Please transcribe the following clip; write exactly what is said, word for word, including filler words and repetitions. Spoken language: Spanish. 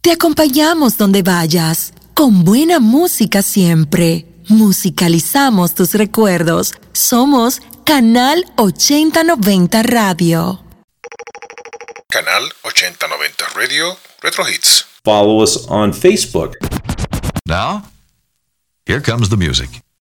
Te acompañamos donde vayas, con buena música siempre. Musicalizamos tus recuerdos. Somos Canal ochenta noventa Radio. Canal ochenta noventa Radio, Retro Hits. Follow us on Facebook. Now, here comes the music.